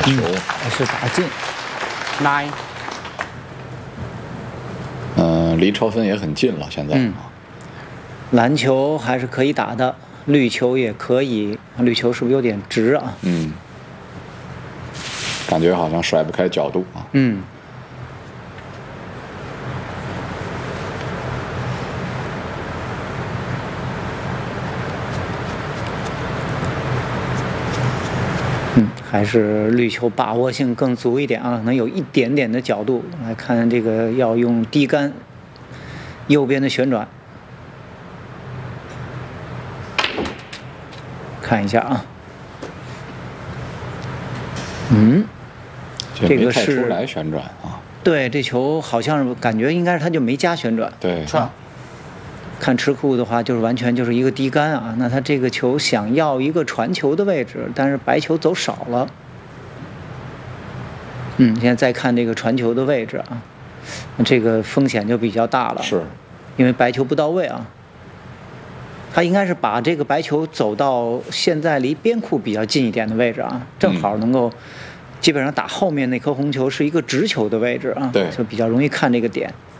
球， 还是打进，9。 离超分也很近了，现在。 篮球还是可以打的，绿球也可以，绿球是不是有点直啊？ 感觉好像甩不开角度啊。 还是绿球把握性更足一点啊，能有一点点的角度。来看这个要用低杆，右边的旋转，看一下啊。这个是出来旋转啊。 对，这球好像是感觉应该是他就没加旋转。 对。 看吃库的话，就是完全就是一个低杆啊。那他这个球想要一个传球的位置，但是白球走少了。现在再看这个传球的位置啊，这个风险就比较大了。 是， 因为白球不到位啊。他应该是把这个白球走到现在离边库比较近一点的位置啊，正好能够基本上打后面那颗红球是一个直球的位置啊， 对， 就比较容易看这个点。